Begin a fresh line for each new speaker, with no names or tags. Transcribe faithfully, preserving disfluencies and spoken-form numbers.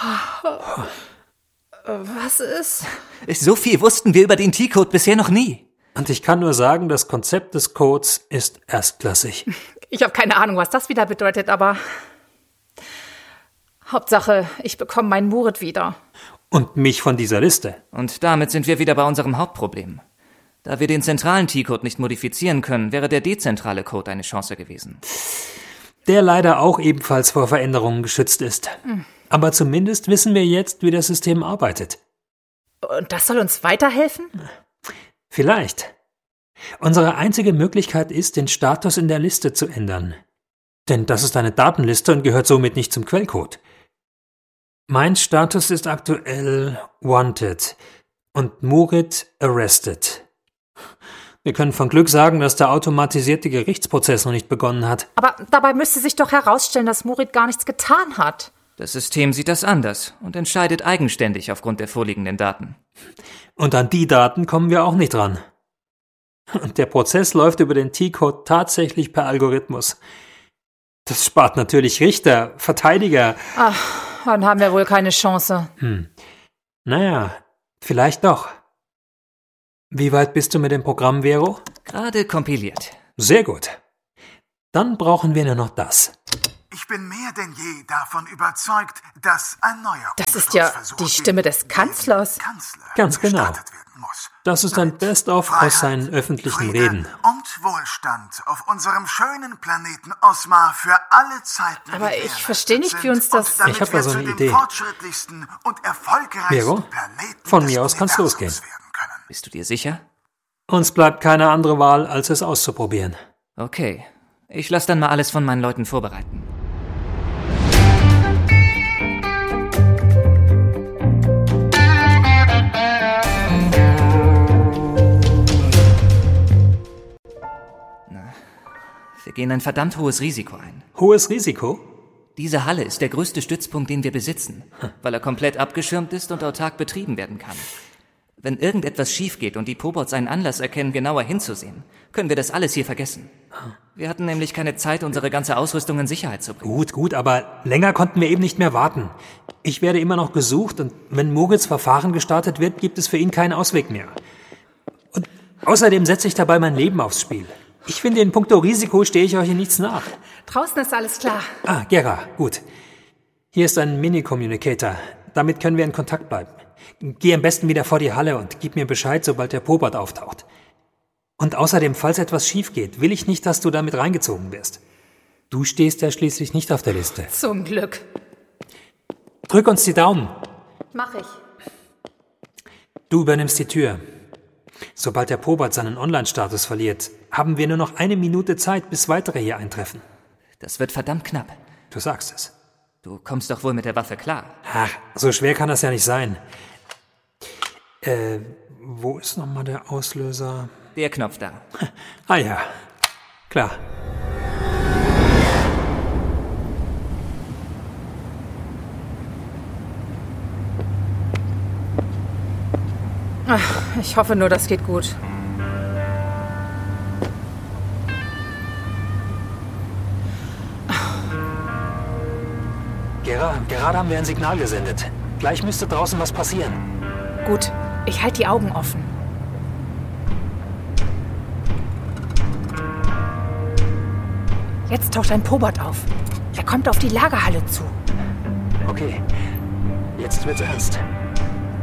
Was ist?
So viel wussten wir über den T-Code bisher noch nie.
Und ich kann nur sagen, das Konzept des Codes ist erstklassig.
Ich habe keine Ahnung, was das wieder bedeutet, aber Hauptsache, ich bekomme meinen Murit wieder.
Und mich von dieser Liste.
Und damit sind wir wieder bei unserem Hauptproblem. Da wir den zentralen T-Code nicht modifizieren können, wäre der dezentrale Code eine Chance gewesen.
Der leider auch ebenfalls vor Veränderungen geschützt ist. Hm. Aber zumindest wissen wir jetzt, wie das System arbeitet.
Und das soll uns weiterhelfen?
Vielleicht. Unsere einzige Möglichkeit ist, den Status in der Liste zu ändern. Denn das ist eine Datenliste und gehört somit nicht zum Quellcode. Mein Status ist aktuell Wanted und Murit Arrested. Wir können von Glück sagen, dass der automatisierte Gerichtsprozess noch nicht begonnen hat.
Aber dabei müsste sich doch herausstellen, dass Murit gar nichts getan hat.
Das System sieht das anders und entscheidet eigenständig aufgrund der vorliegenden Daten.
Und an die Daten kommen wir auch nicht ran. Und der Prozess läuft über den T-Code tatsächlich per Algorithmus. Das spart natürlich Richter, Verteidiger.
Ach, dann haben wir wohl keine Chance.
Hm. Naja, vielleicht doch. Wie weit bist du mit dem Programm, Vero?
Gerade kompiliert.
Sehr gut. Dann brauchen wir nur noch das.
Ich bin mehr denn je davon überzeugt, dass ein neuer
Das ist ja die Stimme des Kanzlers.
Kanzler
Ganz genau.
gestartet werden muss.
Das ist ein Best-of aus seinen öffentlichen
Friede
Reden.
Und Wohlstand auf unserem schönen Planeten Osmar für alle Zeiten.
Aber ich
gewährleistet
verstehe nicht, wie uns das-
sind und damit
Ich hab da
wir
so
zu
eine
den
Idee.
fortschrittlichsten und erfolgreichsten
Vero,
Planeten
von
des
mir aus kann's
Universums
losgehen.
werden können.
Bist du dir sicher?
Uns bleibt keine andere Wahl, als es auszuprobieren.
Okay. Ich lasse dann mal alles von meinen Leuten vorbereiten. Wir gehen ein verdammt hohes Risiko ein.
Hohes Risiko?
Diese Halle ist der größte Stützpunkt, den wir besitzen, weil er komplett abgeschirmt ist und autark betrieben werden kann. Wenn irgendetwas schief geht und die Pobots einen Anlass erkennen, genauer hinzusehen, können wir das alles hier vergessen. Wir hatten nämlich keine Zeit, unsere ganze Ausrüstung in Sicherheit zu bringen.
Gut, gut, aber länger konnten wir eben nicht mehr warten. Ich werde immer noch gesucht und wenn Murits Verfahren gestartet wird, gibt es für ihn keinen Ausweg mehr. Und außerdem setze ich dabei mein Leben aufs Spiel. Ich finde, in puncto Risiko stehe ich euch in nichts nach.
Draußen ist alles klar.
Ah, Gera, gut. Hier ist ein Mini-Communicator. Damit können wir in Kontakt bleiben. Geh am besten wieder vor die Halle und gib mir Bescheid, sobald der Pobot auftaucht. Und außerdem, falls etwas schief geht, will ich nicht, dass du damit reingezogen wirst. Du stehst ja schließlich nicht auf der Liste.
Zum Glück.
Drück uns die Daumen.
Mach ich.
Du übernimmst die Tür. Sobald der Pobot seinen Online-Status verliert, haben wir nur noch eine Minute Zeit, bis weitere hier eintreffen.
Das wird verdammt knapp.
Du sagst es.
Du kommst doch wohl mit der Waffe klar.
Ach, so schwer kann das ja nicht sein. Äh, wo ist nochmal der Auslöser?
Der Knopf da.
Ah ja, klar.
Ach, ich hoffe nur, das geht gut.
Gera, gerade haben wir ein Signal gesendet. Gleich müsste draußen was passieren.
Gut, ich halte die Augen offen. Jetzt taucht ein Pobot auf. Er kommt auf die Lagerhalle zu.
Okay, jetzt wird's ernst.